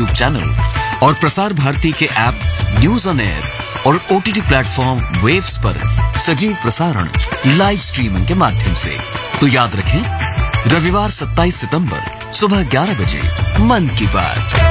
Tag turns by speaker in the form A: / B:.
A: YouTube channel और प्रसार भारती के app news on air और OTT प्लेटफॉर्म वेव्स पर सजीव प्रसारण लाइव स्ट्रीमिंग के माध्यम से। तो याद रखें, रविवार 27 सितंबर सुबह 11 बजे मन की बात।